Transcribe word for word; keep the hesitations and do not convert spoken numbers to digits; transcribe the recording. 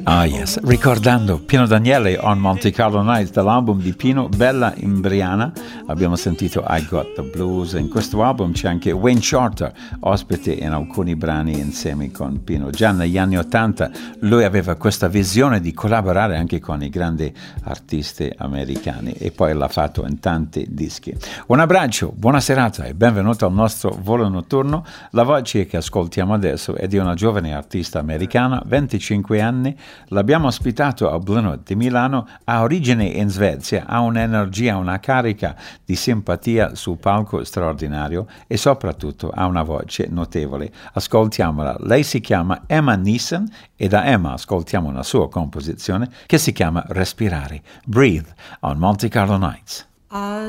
Ah yes, ricordando Pino Daniele on Monte Carlo Nights dall'album di Pino, Bella Imbriana, abbiamo sentito I Got the Blues. In questo album c'è anche Wayne Shorter, ospite in alcuni brani insieme con Pino. Già negli anni Ottanta lui aveva questa visione di collaborare anche con i grandi artisti americani e poi l'ha fatto in tanti dischi. Un abbraccio, buona serata e benvenuto al nostro volo notturno. La voce che ascoltiamo adesso è di una giovane artista americana, venticinque anni. L'abbiamo ospitato al Blue Note di Milano, ha origine in Svezia, ha un'energia, una carica di simpatia sul palco straordinario e soprattutto ha una voce notevole. Ascoltiamola, lei si chiama Emma Neeson e da Emma ascoltiamo una sua composizione che si chiama Respirare, Breathe on Monte Carlo Nights. I